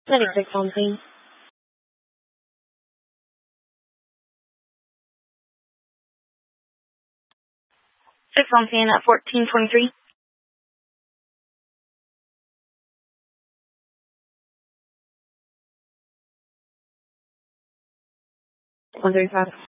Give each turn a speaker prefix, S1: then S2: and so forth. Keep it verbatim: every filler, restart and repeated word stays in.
S1: twenty-six on scene. Six on scene at fourteen twenty-three. one thirty-five.